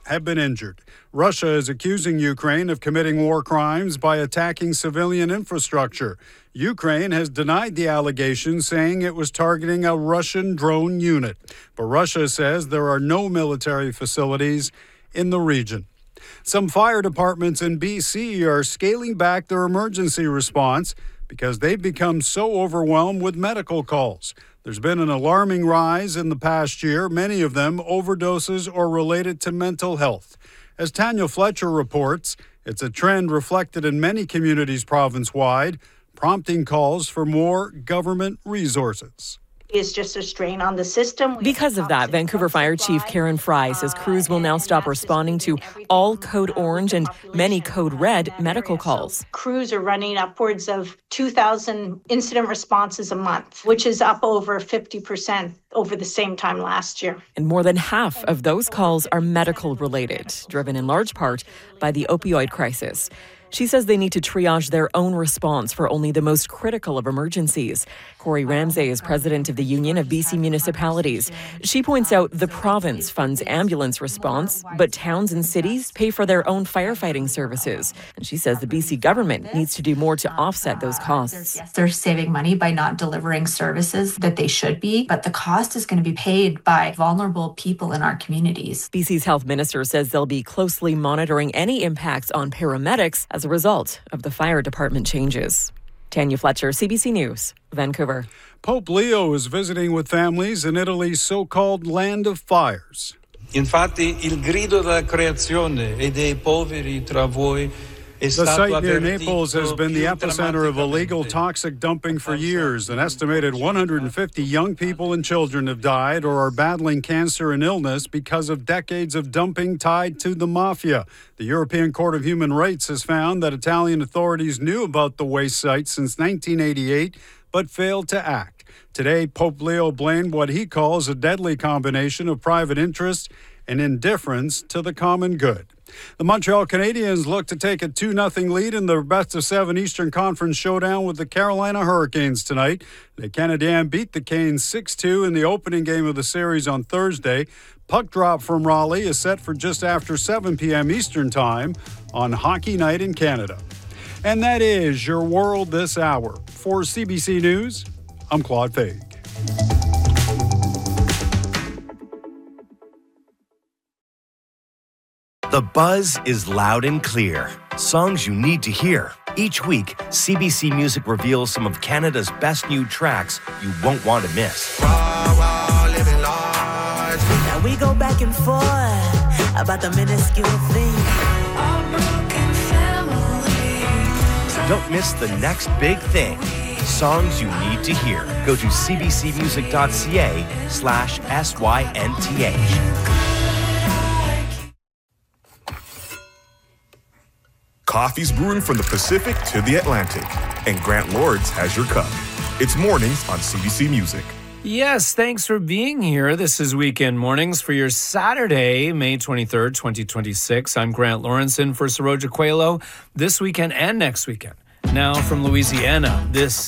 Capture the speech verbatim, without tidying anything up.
have been injured. Russia is accusing Ukraine of committing war crimes by attacking civilian infrastructure. Ukraine has denied the allegation, saying it was targeting a Russian drone unit. But Russia says there are no military facilities in the region. Some fire departments in B C are scaling back their emergency response because they've become so overwhelmed with medical calls. There's been an alarming rise in the past year, many of them overdoses or related to mental health. As Tanya Fletcher reports, it's a trend reflected in many communities province-wide, prompting calls for more government resources. Is just a strain on the system. Because of that, Vancouver Fire Chief Karen Fry says crews will now stop responding to all Code Orange and many Code Red medical calls. Crews are running upwards of two thousand incident responses a month, which is up over fifty percent over the same time last year. And more than half of those calls are medical related, driven in large part by the opioid crisis. She says they need to triage their own response for only the most critical of emergencies. Corey Ramsay is president of the Union of B C Municipalities. She points out the province funds ambulance response, but towns and cities pay for their own firefighting services. And she says the B C government needs to do more to offset those costs. Yes, they're saving money by not delivering services that they should be, but the cost is going to be paid by vulnerable people in our communities. B C's health minister says they'll be closely monitoring any impacts on paramedics as a result of the fire department changes. Tanya Fletcher, C B C News, Vancouver. Pope Leo is visiting with families in Italy's so-called Land of Fires. Infatti, il grido della creazione e dei poveri tra voi. The site near Naples has been the epicenter of illegal toxic dumping for years. An estimated one hundred fifty young people and children have died or are battling cancer and illness because of decades of dumping tied to the mafia. The European Court of Human Rights has found that Italian authorities knew about the waste site since nineteen eighty-eight, but failed to act. Today, Pope Leo blamed what he calls a deadly combination of private interest and indifference to the common good. The Montreal Canadiens look to take a two nothing lead in the best-of-seven Eastern Conference showdown with the Carolina Hurricanes tonight. The Canadiens beat the Canes six two in the opening game of the series on Thursday. Puck drop from Raleigh is set for just after seven p.m. Eastern Time on Hockey Night in Canada. And that is your World This Hour. For C B C News, I'm Claude Faig. The buzz is loud and clear. Songs you need to hear. Each week, C B C Music reveals some of Canada's best new tracks you won't want to miss. Now we go back and forth about the minuscule thing. Don't miss the next big thing. Songs you need to hear. Go to cbcmusic.ca slash S-Y-N-T-H. Coffee's brewing from the Pacific to the Atlantic, and Grant Lords has your cup. It's mornings on C B C Music. Yes, thanks for being here. This is Weekend Mornings for your Saturday, May twenty-third, twenty twenty-six. I'm Grant Lawrence in for Saroja Coelho this weekend and next weekend. Now from Louisiana, this